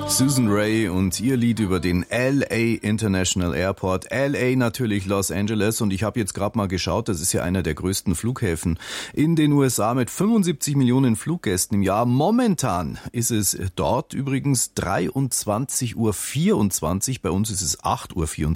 Susan Ray und ihr Lied über den LA International Airport. LA natürlich Los Angeles, und ich habe jetzt gerade mal geschaut, das ist ja einer der größten Flughäfen in den USA mit 75 Millionen Fluggästen im Jahr. Momentan ist es dort übrigens 23:24 Uhr, bei uns ist es 8:24 Uhr.